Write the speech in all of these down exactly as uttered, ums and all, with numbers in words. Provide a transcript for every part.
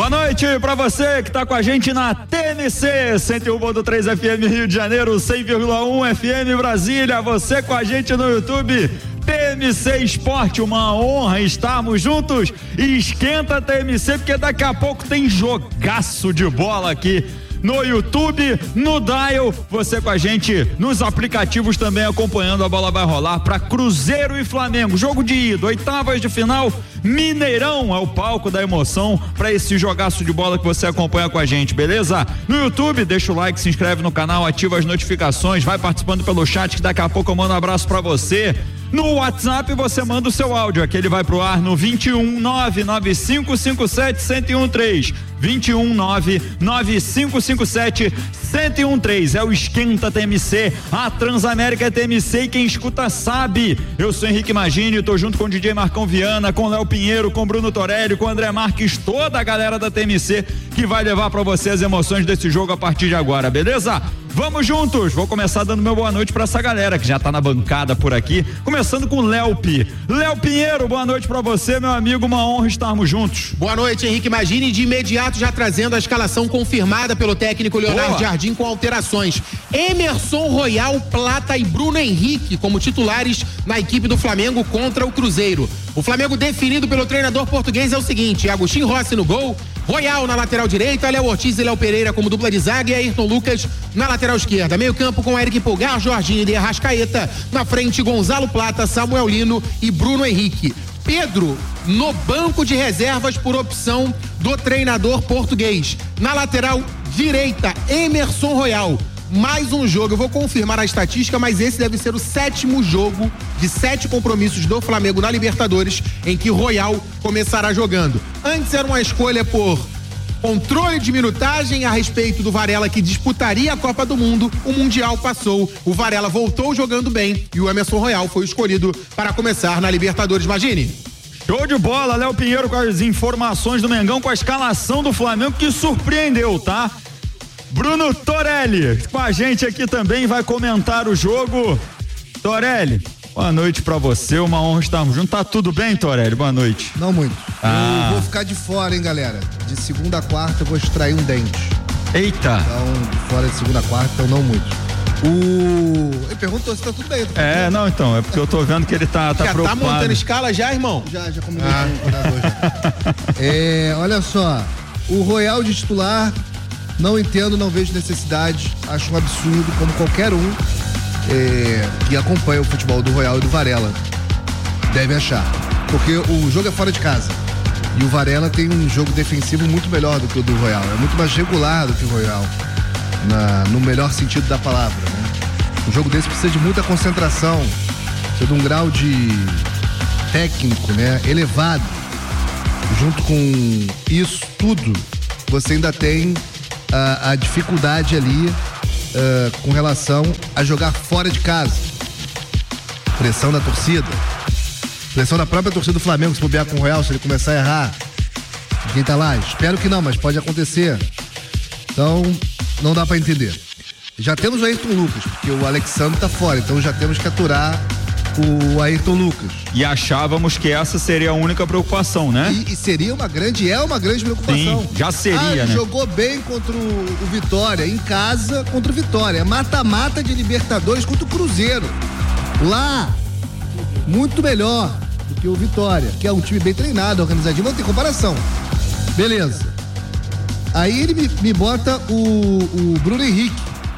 Boa noite pra você que tá com a gente na T N C cento e um ponto três F M Rio de Janeiro, cem vírgula um F M Brasília, você com a gente no YouTube, T M C Esporte, uma honra estarmos juntos. E esquenta a T M C porque daqui a pouco tem jogaço de bola aqui no YouTube, no Dial, você com a gente nos aplicativos também acompanhando. A bola vai rolar para Cruzeiro e Flamengo, jogo de ida, oitavas de final, Mineirão é o palco da emoção para esse jogaço de bola que você acompanha com a gente, beleza? No YouTube, deixa o like, se inscreve no canal, ativa as notificações, vai participando pelo chat que daqui a pouco eu mando um abraço para você. No WhatsApp você manda o seu áudio, aqui ele vai pro ar no vinte e um, nove nove cinco cinco sete, um zero um três, vinte e um, nove nove cinco cinco sete, um zero um três, é o Esquenta T M C, a Transamérica é T M C e quem escuta sabe. Eu sou Henrique Magini, tô junto com o D J Marcão Viana, com Léo Pinheiro, com Bruno Torelli, com André Marques, toda a galera da T M C que vai levar pra você as emoções desse jogo a partir de agora, beleza? Vamos juntos, vou começar dando meu boa noite pra essa galera que já tá na bancada por aqui, começando com o Léo Pi. Léo Pinheiro, boa noite pra você, meu amigo, uma honra estarmos juntos. Boa noite, Henrique Magini, de imediato já trazendo a escalação confirmada pelo técnico Leonardo boa. Jardim com alterações. Emerson Royal, Plata e Bruno Henrique como titulares na equipe do Flamengo contra o Cruzeiro. O Flamengo definido pelo treinador português é o seguinte: Agostinho Rossi no gol, Royal na lateral direita, Léo Ortiz e Léo Pereira como dupla de zaga e Ayrton Lucas na lateral esquerda. Meio campo com Eric Pulgar, Jorginho e Arrascaeta. Na frente, Gonzalo Plata, Samuel Lino e Bruno Henrique. Pedro no banco de reservas por opção do treinador português. Na lateral direita, Emerson Royal. Mais um jogo, eu vou confirmar a estatística, mas esse deve ser o sétimo jogo de sete compromissos do Flamengo na Libertadores em que Royal começará jogando. Antes era uma escolha por controle de minutagem a respeito do Varela, que disputaria a Copa do Mundo. O Mundial passou, o Varela voltou jogando bem e o Emerson Royal foi escolhido para começar na Libertadores. Magini. Show de bola, Léo Pinheiro com as informações do Mengão, com a escalação do Flamengo que surpreendeu, tá? Bruno Torelli com a gente aqui também, vai comentar o jogo. Torelli, boa noite pra você, uma honra estarmos juntos. Tá tudo bem, Torelli? Boa noite. Não muito. Ah. Eu vou ficar de fora, hein, galera. De segunda a quarta eu vou extrair um dente. Eita. Então, de fora de segunda a quarta, então não muito. O... Ele perguntou se tá tudo bem. É, não, então, é porque eu tô vendo que ele tá, tá já preocupado. Já tá montando escala já, irmão? Já, já combinei ah. com o treinador já. É, olha só, o Royal de titular, não entendo, não vejo necessidade, acho um absurdo, como qualquer um é, que acompanha o futebol do Royal e do Varela deve achar, porque o jogo é fora de casa e o Varela tem um jogo defensivo muito melhor do que o do Royal, é muito mais regular do que o Royal, na, no melhor sentido da palavra, né? Um jogo desse precisa de muita concentração, precisa de um grau de técnico, né, elevado. Junto com isso tudo, você ainda tem A, a dificuldade ali uh, com relação a jogar fora de casa. Pressão da torcida, pressão da própria torcida do Flamengo, se bobear com o Royal, se ele começar a errar, quem tá lá, espero que não, mas pode acontecer. Então não dá pra entender. Já temos o Ayrton Lucas, porque o Alexandre tá fora, então já temos que aturar o Ayrton Lucas. E achávamos que essa seria a única preocupação, né? E, e seria uma grande, é uma grande preocupação. Sim, já seria, ah, ele né? Jogou bem contra o, o Vitória, em casa contra o Vitória. Mata-mata de Libertadores contra o Cruzeiro. Lá, muito melhor do que o Vitória, que é um time bem treinado, organizadinho, não tem comparação. Beleza. Aí ele me, me bota o, o Bruno Henrique.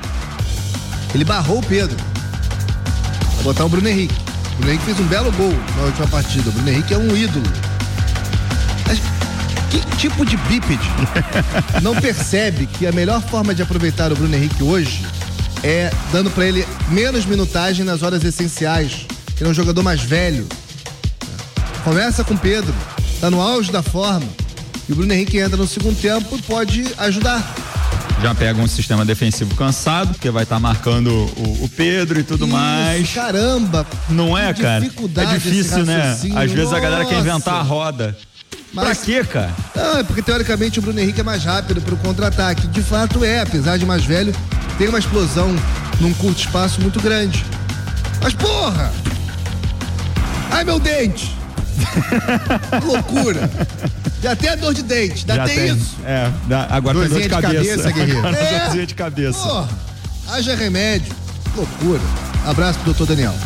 Ele barrou o Pedro. Vai botar o Bruno Henrique. O Bruno Henrique fez um belo gol na última partida. O Bruno Henrique é um ídolo. Mas que tipo de bípede não percebe que a melhor forma de aproveitar o Bruno Henrique hoje é dando pra ele menos minutagem nas horas essenciais? Ele é um jogador mais velho. Conversa com o Pedro, tá no auge da forma. E o Bruno Henrique entra no segundo tempo e pode ajudar. Já pega um sistema defensivo cansado, porque vai estar tá marcando o, o Pedro e tudo Isso, mais. Caramba! Não é, cara? É difícil, né? Às vezes Nossa. A galera quer inventar a roda. Mas, pra quê, cara? Não, é porque teoricamente o Bruno Henrique é mais rápido pro contra-ataque. De fato é, apesar de mais velho, tem uma explosão num curto espaço muito grande. Mas porra! Ai, meu dente! Loucura. Já tem a dor de dente, já, já tem, tem isso. É, agora tem dor de cabeça. cabeça guerreiro. Agora é. Dorzinha de cabeça. Porra, haja remédio. Loucura. Abraço pro doutor Daniel.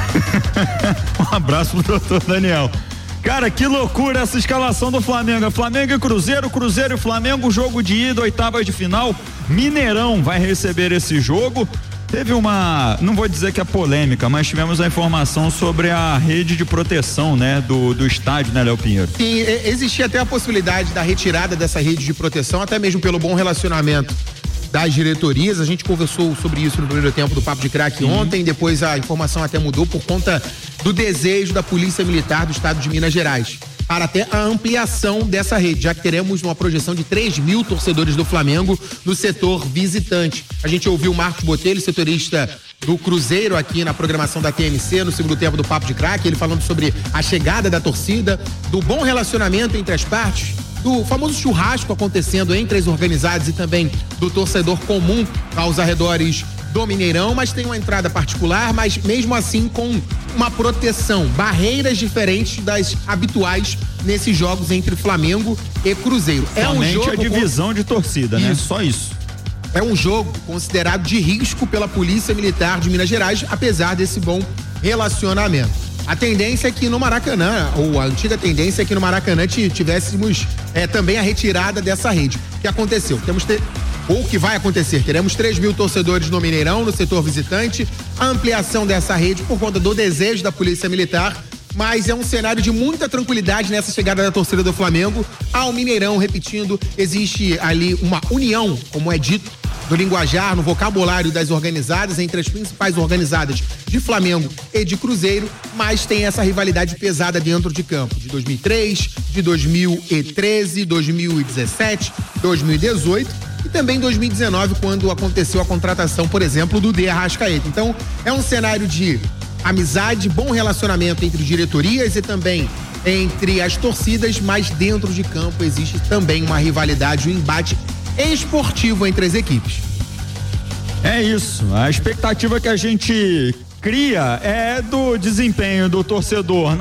Um abraço pro doutor Daniel. Cara, que loucura essa escalação do Flamengo. Flamengo e Cruzeiro, Cruzeiro e Flamengo, jogo de ida, oitavas de final. Mineirão vai receber esse jogo. Teve uma, não vou dizer que é polêmica, mas tivemos a informação sobre a rede de proteção, né, do, do estádio, né, Léo Pinheiro? Sim, existia até a possibilidade da retirada dessa rede de proteção, até mesmo pelo bom relacionamento das diretorias. A gente conversou sobre isso no primeiro tempo do Papo de Craque ontem, depois a informação até mudou por conta do desejo da Polícia Militar do Estado de Minas Gerais para até a ampliação dessa rede, já que teremos uma projeção de três mil torcedores do Flamengo no setor visitante. A gente ouviu o Marcos Botelho, setorista do Cruzeiro, aqui na programação da T M C, no segundo tempo do Papo de Craque, ele falando sobre a chegada da torcida, do bom relacionamento entre as partes, do famoso churrasco acontecendo entre as organizadas e também do torcedor comum aos arredores do Mineirão, mas tem uma entrada particular, mas mesmo assim com uma proteção, barreiras diferentes das habituais nesses jogos entre Flamengo e Cruzeiro. É um jogo a divisão com... de torcida, né? Isso. Só isso. É um jogo considerado de risco pela Polícia Militar de Minas Gerais, apesar desse bom relacionamento. A tendência é que no Maracanã, ou a antiga tendência é que no Maracanã tivéssemos é, também a retirada dessa rede. O que aconteceu? Temos ter, ou o que vai acontecer? Teremos três mil torcedores no Mineirão, no setor visitante, a ampliação dessa rede por conta do desejo da Polícia Militar, mas é um cenário de muita tranquilidade nessa chegada da torcida do Flamengo ao Mineirão. Repetindo, existe ali uma união, como é dito, no linguajar, no vocabulário das organizadas, entre as principais organizadas de Flamengo e de Cruzeiro, mas tem essa rivalidade pesada dentro de campo, de dois mil e três, de dois mil e treze, dois mil e dezessete, dois mil e dezoito e também dois mil e dezenove, quando aconteceu a contratação, por exemplo, do De Arrascaeta. Então, é um cenário de amizade, bom relacionamento entre diretorias e também entre as torcidas, mas dentro de campo existe também uma rivalidade, um embate esportivo entre as equipes. É isso, a expectativa que a gente cria é do desempenho do torcedor